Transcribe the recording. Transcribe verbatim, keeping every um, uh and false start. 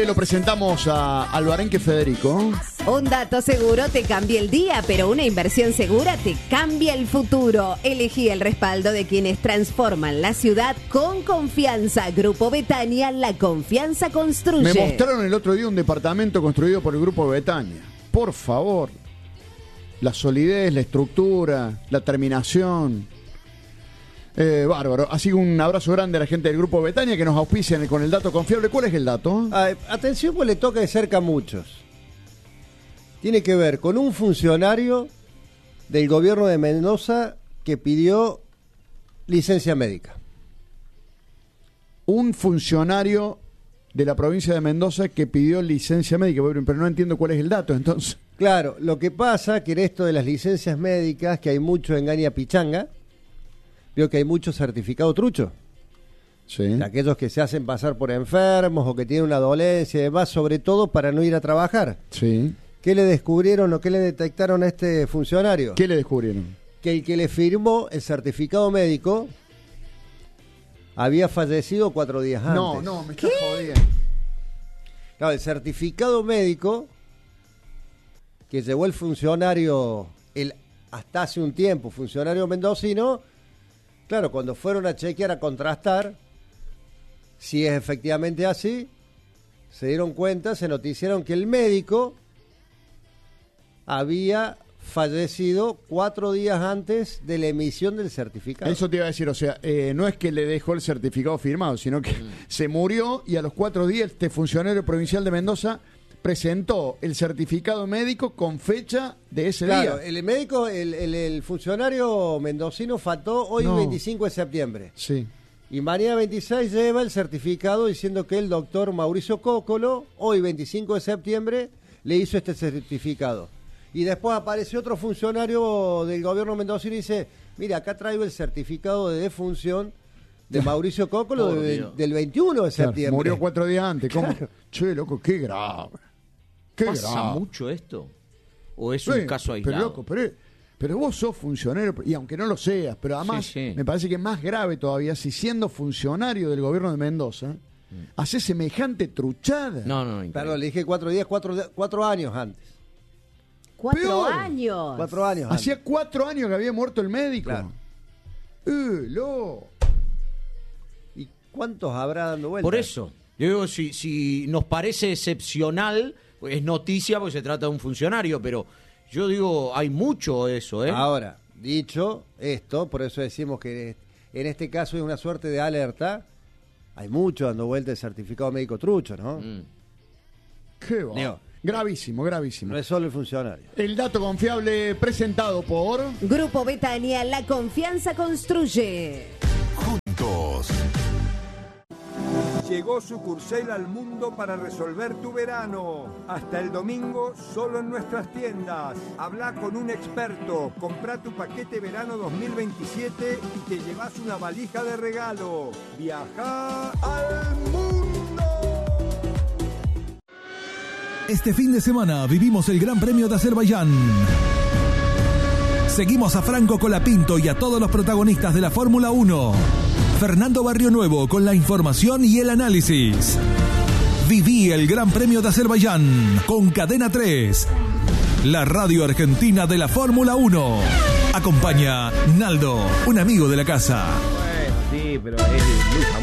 Lo presentamos a Alvarenque Federico. Un dato seguro te cambia el día, pero una inversión segura te cambia el futuro. Elegí el respaldo de quienes transforman la ciudad con confianza. Grupo Betania, la confianza construye. Me mostraron el otro día un departamento construido por el Grupo Betania. Por favor. La solidez, la estructura, la terminación. Eh, bárbaro. Así que un abrazo grande a la gente del Grupo Betania que nos auspician con el dato confiable. ¿Cuál es el dato? Ah, atención, pues le toca de cerca a muchos. Tiene que ver con un funcionario del gobierno de Mendoza que pidió licencia médica. Un funcionario de la provincia de Mendoza que pidió licencia médica, pero no entiendo cuál es el dato, entonces. Claro, lo que pasa que en esto de las licencias médicas, que hay mucho engaña pichanga, veo que hay mucho certificado trucho. Sí. De aquellos que se hacen pasar por enfermos o que tienen una dolencia y demás, sobre todo para no ir a trabajar. Sí. ¿Qué le descubrieron o qué le detectaron a este funcionario? ¿Qué le descubrieron? Que el que le firmó el certificado médico había fallecido cuatro días antes. No, no, me estás jodiendo. Claro, el certificado médico que llevó el funcionario, el hasta hace un tiempo, funcionario mendocino, claro, cuando fueron a chequear, a contrastar si es efectivamente así, se dieron cuenta, se noticiaron que el médico había fallecido cuatro días antes de la emisión del certificado. Eso te iba a decir, o sea, eh, no es que le dejó el certificado firmado, sino que mm. se murió y a los cuatro días este funcionario provincial de Mendoza presentó el certificado médico con fecha de ese claro, día. El médico, el, el, el funcionario mendocino faltó hoy no. veinticinco de septiembre. Sí. Y mañana veintiséis lleva el certificado diciendo que el doctor Mauricio Cócolo, hoy veinticinco de septiembre, le hizo este certificado. Y después apareció otro funcionario del gobierno mendocino y dice, mira, acá traigo el certificado de defunción de Mauricio Cócolo oh, de, del veintiuno de septiembre. Claro, murió cuatro días antes. ¿Cómo? Claro. Che, loco, qué grave. Qué ¿Pasa grave. mucho esto? ¿O es sí, un caso aislado? Pero, loco, pero, pero vos sos funcionario, y aunque no lo seas, pero además sí, sí. me parece que es más grave todavía si siendo funcionario del gobierno de Mendoza, mm. hace semejante truchada. No, no, no. Perdón, le dije cuatro días, cuatro, cuatro años antes. Cuatro Peor. años. Cuatro años. Hacía antes. cuatro años que había muerto el médico. Claro. Eh, lo. ¿Y cuántos habrá dando vueltas? Por eso. Yo digo, si, si nos parece excepcional, es noticia porque se trata de un funcionario, pero yo digo, hay mucho eso, ¿eh? Ahora, dicho esto, por eso decimos que en este caso es una suerte de alerta, hay mucho dando vueltas de certificado médico trucho, ¿no? Mm. Qué va. Digo, gravísimo, gravísimo. No es solo el funcionario. El dato confiable presentado por Grupo Betania, la confianza construye. Juntos. Llegó Sucursel al mundo para resolver tu verano. Hasta el domingo, solo en nuestras tiendas. Habla con un experto, compra tu paquete verano dos mil veintisiete y te llevas una valija de regalo. Viaja al mundo. Este fin de semana vivimos el Gran Premio de Azerbaiyán. Seguimos a Franco Colapinto y a todos los protagonistas de la Fórmula uno. Fernando Barrionuevo con la información y el análisis. Viví el Gran Premio de Azerbaiyán con Cadena tres, la radio argentina de la Fórmula uno. Acompaña Naldo, un amigo de la casa. Bueno, sí, pero es muy famoso.